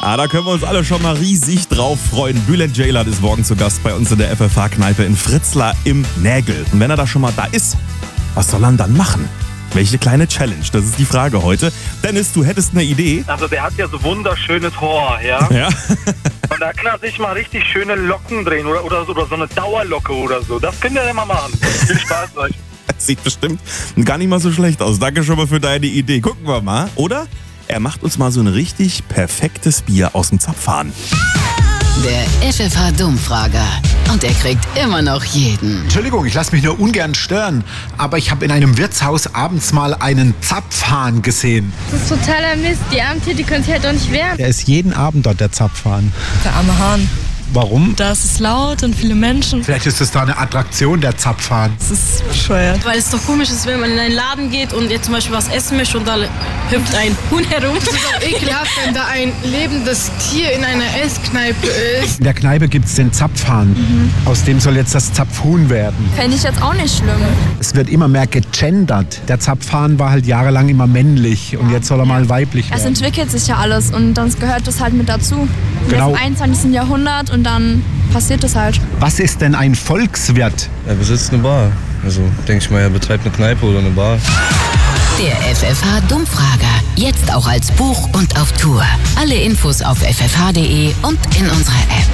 Da können wir uns alle schon mal riesig drauf freuen. Bülent Ceylan ist morgen zu Gast bei uns in der FFH-Kneipe in Fritzlar im Nägel. Und wenn er da schon mal da ist, was soll er dann machen? Welche kleine Challenge? Das ist die Frage heute. Dennis, du hättest eine Idee? Also der hat ja so wunderschönes Haar, ja? Ja. Und da kann er sich mal richtig schöne Locken drehen oder so eine Dauerlocke oder so. Das könnt ihr ja mal machen. Viel Spaß euch. Das sieht bestimmt gar nicht mal so schlecht aus. Danke schon mal für deine Idee. Gucken wir mal. Oder er macht uns mal so ein richtig perfektes Bier aus dem Zapfhahn. Der FFH-Dummfrager. Und er kriegt immer noch jeden. Entschuldigung, ich lasse mich nur ungern stören, aber ich habe in einem Wirtshaus abends mal einen Zapfhahn gesehen. Das ist totaler Mist. Die armen Tiere, die können sich halt doch nicht wehren. Der ist jeden Abend dort, der Zapfhahn. Der arme Hahn. Warum? Da ist es laut und viele Menschen. Vielleicht ist es da eine Attraktion, der Zapfhahn. Das ist bescheuert. Weil es doch komisch ist, wenn man in einen Laden geht und jetzt zum Beispiel was essen möchte und da hüpft ein Huhn herum. Das ist auch ekelhaft, wenn da ein lebendes Tier in einer Esskneipe ist. In der Kneipe gibt es den Zapfhahn. Aus dem soll jetzt das Zapfhuhn werden. Fände ich jetzt auch nicht schlimm. Es wird immer mehr gegendert. Der Zapfhahn war halt jahrelang immer männlich und jetzt soll er mal weiblich Es werden. entwickelt sich ja alles und dann gehört das halt mit dazu. Genau. Jetzt im 21. Jahrhundert und dann passiert es halt. Was ist denn ein Volkswirt? Er besitzt eine Bar. Also denke ich mal, er betreibt eine Kneipe oder eine Bar. Der FFH-Dummfrager. Jetzt auch als Buch und auf Tour. Alle Infos auf ffh.de und in unserer App.